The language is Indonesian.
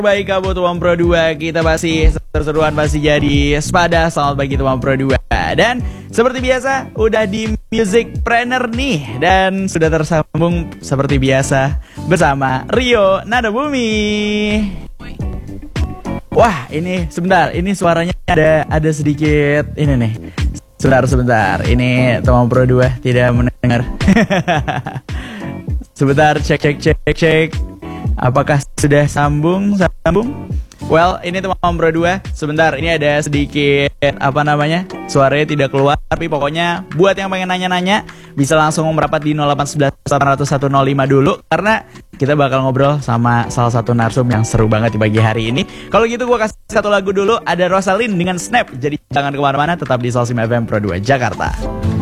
Baik kamu Tuan Pro 2, kita masih seru-seruan masih jadi sepada. Selamat pagi Tuan Pro 2. Dan seperti biasa udah di Musicpreneur nih, dan sudah tersambung seperti biasa bersama Rio Nadabumi. Wah, ini sebentar, ini suaranya ada sedikit ini nih. Sebentar. Ini Tuan Pro 2 tidak mendengar. Sebentar, cek. Apakah sudah sambung? Well, ini Teman Pro 2. Sebentar, ini ada sedikit suaranya tidak keluar. Tapi pokoknya buat yang pengen nanya-nanya bisa langsung merapat di 0811 801 105 dulu, karena kita bakal ngobrol sama salah satu narsum yang seru banget di pagi hari ini. Kalau gitu gue kasih satu lagu dulu, ada Rosalyn dengan Snap. Jadi jangan kemana-mana, tetap di Solsim FM Pro 2 Jakarta.